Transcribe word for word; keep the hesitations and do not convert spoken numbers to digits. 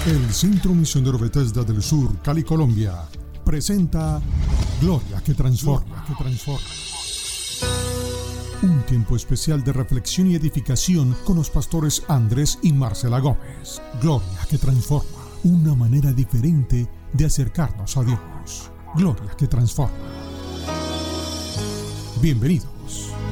El Centro Misionero Bethesda del Sur, Cali, Colombia, presenta Gloria que Transforma. que transforma. Un tiempo especial de reflexión y edificación con los pastores Andrés y Marcela Gómez. Gloria que Transforma. Una manera diferente de acercarnos a Dios. Gloria que Transforma. Bienvenidos.